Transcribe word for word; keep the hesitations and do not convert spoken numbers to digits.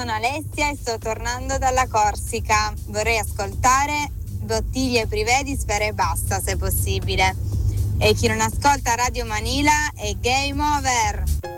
sono Alessia e sto tornando dalla Corsica. Vorrei ascoltare Bottiglie Privé di Sfera Ebbasta, se possibile. E chi non ascolta Radio Manila è game over.